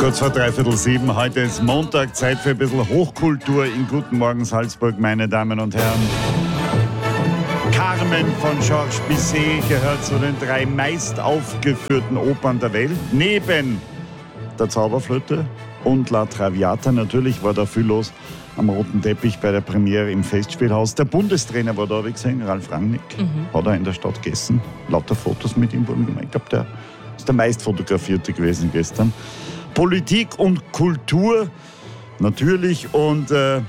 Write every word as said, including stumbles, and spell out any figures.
Kurz vor dreiviertel sieben, heute ist Montag, Zeit für ein bisschen Hochkultur in Guten Morgen Salzburg, meine Damen und Herren. Carmen von Georges Bizet gehört zu den drei meist aufgeführten Opern der Welt. Neben der Zauberflöte und La Traviata, natürlich war da viel los am roten Teppich bei der Premiere im Festspielhaus. Der Bundestrainer war da, habe ich gesehen, Ralf Rangnick, mhm. hat er in der Stadt gegessen. Lauter Fotos mit ihm wurden gemacht. Ich glaube, der ist der meist fotografierte gewesen gestern. Politik und Kultur natürlich und äh,